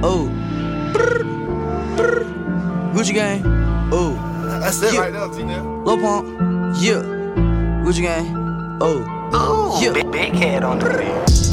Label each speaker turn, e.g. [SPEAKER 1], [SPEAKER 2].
[SPEAKER 1] Oh. Gucci gang. Oh.
[SPEAKER 2] That's it right there, T-Now.
[SPEAKER 1] Low pump. Yeah. Gucci gang. Oh.
[SPEAKER 3] Ooh,
[SPEAKER 1] Yeah.
[SPEAKER 3] big head on the beat.